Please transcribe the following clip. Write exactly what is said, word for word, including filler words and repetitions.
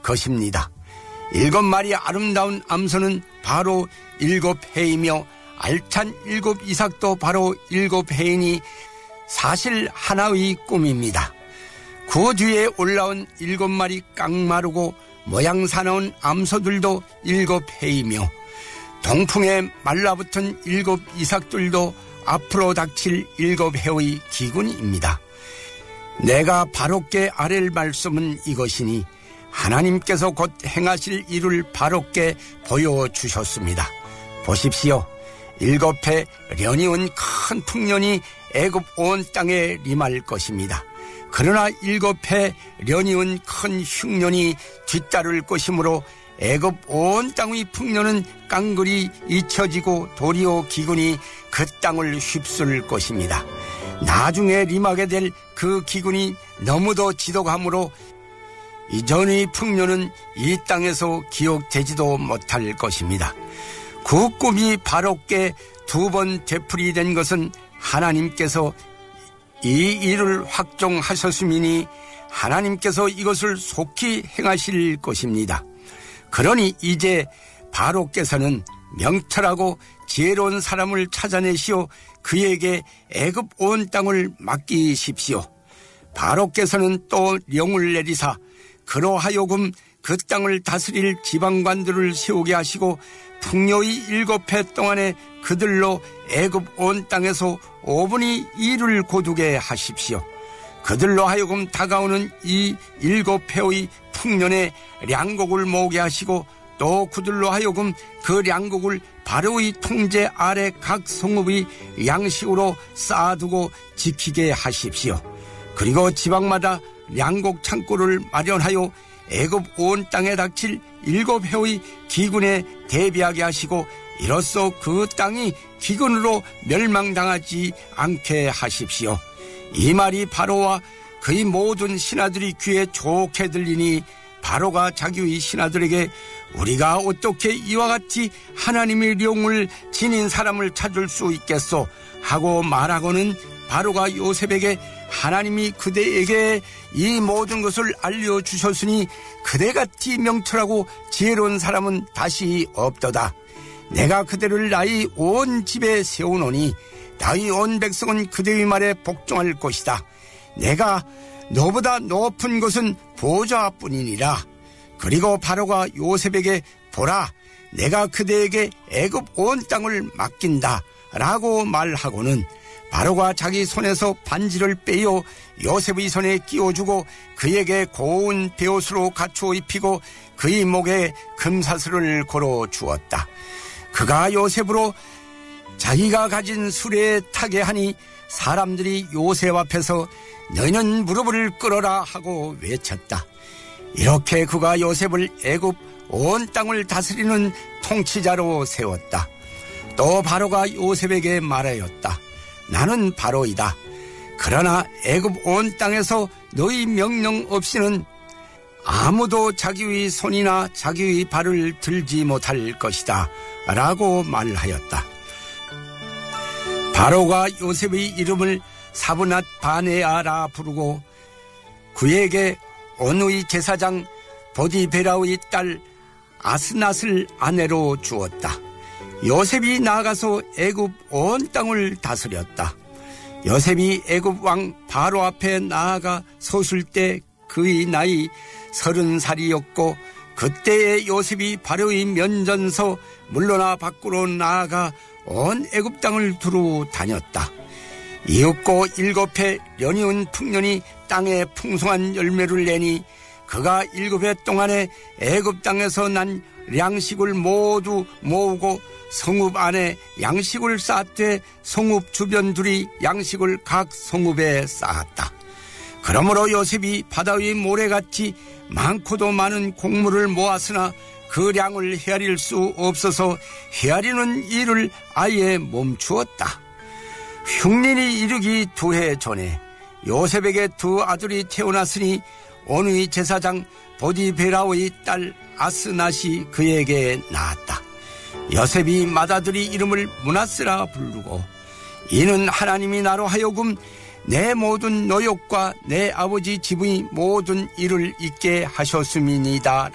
것입니다. 일곱 마리 아름다운 암소는 바로 일곱 해이며 알찬 일곱 이삭도 바로 일곱 해이니 사실 하나의 꿈입니다. 그 뒤에 올라온 일곱 마리 깡마르고 모양 사나운 암소들도 일곱 해이며 동풍에 말라붙은 일곱 이삭들도 앞으로 닥칠 일곱 해의 기근입니다. 내가 바로께 아랠 말씀은 이것이니 하나님께서 곧 행하실 일을 바로께 보여주셨습니다. 보십시오. 일곱 해 련이 온 큰 풍년이 애굽 온 땅에 임할 것입니다. 그러나 일곱 해 련이 온 큰 흉년이 뒤따를 것이므로 애굽 온 땅의 풍년은 깡그리 잊혀지고 도리어 기근이 그 땅을 휩쓸 것입니다. 나중에 임하게 될 그 기근이 너무도 지독하므로 이전의 풍년은 이 땅에서 기억되지도 못할 것입니다. 그 꿈이 바로께 두 번 되풀이된 것은 하나님께서 이 일을 확정하셨음이니 하나님께서 이것을 속히 행하실 것입니다. 그러니 이제 바로께서는 명철하고 지혜로운 사람을 찾아내시오 그에게 애굽 온 땅을 맡기십시오. 바로께서는 또 령을 내리사 그로 하여금 그 땅을 다스릴 지방관들을 세우게 하시고 풍요의 일곱 해 동안에 그들로 애굽 온 땅에서 오분의 일을 거두게 하십시오. 그들로 하여금 다가오는 이 일곱 해의 풍년에 량곡을 모으게 하시고 또 그들로 하여금 그 량곡을 바로의 통제 아래 각 성읍의 양식으로 쌓아두고 지키게 하십시오. 그리고 지방마다 량곡 창고를 마련하여 애굽 온 땅에 닥칠 일곱 해의 기근에 대비하게 하시고 이로써 그 땅이 기근으로 멸망당하지 않게 하십시오. 이 말이 바로와 그의 모든 신하들이 귀에 좋게 들리니 바로가 자기의 신하들에게 우리가 어떻게 이와 같이 하나님의 령을 지닌 사람을 찾을 수 있겠소 하고 말하고는 바로가 요셉에게 하나님이 그대에게 이 모든 것을 알려주셨으니 그대같이 명철하고 지혜로운 사람은 다시 없도다. 내가 그대를 나의 온 집에 세우노니 나의 온 백성은 그대의 말에 복종할 것이다. 내가 너보다 높은 것은 보좌뿐이니라. 그리고 바로가 요셉에게 보라 내가 그대에게 애굽 온 땅을 맡긴다 라고 말하고는 바로가 자기 손에서 반지를 빼어 요셉의 손에 끼워주고 그에게 고운 베옷으로 갖추어 입히고 그의 목에 금사슬을 걸어 주었다. 그가 요셉으로 자기가 가진 수레에 타게 하니 사람들이 요셉 앞에서 너희는 무릎을 꿇어라 하고 외쳤다. 이렇게 그가 요셉을 애굽 온 땅을 다스리는 통치자로 세웠다. 또 바로가 요셉에게 말하였다. 나는 바로이다. 그러나 애굽 온 땅에서 너희 명령 없이는 아무도 자기의 손이나 자기의 발을 들지 못할 것이다 라고 말하였다. 바로가 요셉의 이름을 사브낫 바네아라 부르고 그에게 온의 제사장 보디베라의 딸 아스낫을 아내로 주었다. 요셉이 나아가서 애굽 온 땅을 다스렸다. 요셉이 애굽 왕 바로 앞에 나아가 섰을 때 그의 나이 서른 살이었고 그때에 요셉이 바로의 면전서 물러나 밖으로 나아가 온 애굽 땅을 두루 다녔다. 이윽고 일곱 해 연이은 풍년이 땅에 풍성한 열매를 내니 그가 일곱 해 동안에 애굽 땅에서 난 양식을 모두 모으고 성읍 안에 양식을 쌓되 성읍 주변들이 양식을 각 성읍에 쌓았다. 그러므로 요셉이 바다의 모래같이 많고도 많은 곡물을 모았으나 그 량을 헤아릴 수 없어서 헤아리는 일을 아예 멈추었다. 흉년이 이르기 두 해 전에 요셉에게 두 아들이 태어났으니 온의 제사장 보디베라의 딸 아스낫이 그에게 낳았다. 요셉이 맏아들이 이름을 므낫세라 부르고 이는 하나님이 나로 하여금 내 모든 노역과 내 아버지 집의 모든 일을 잊게 하셨음이니이다.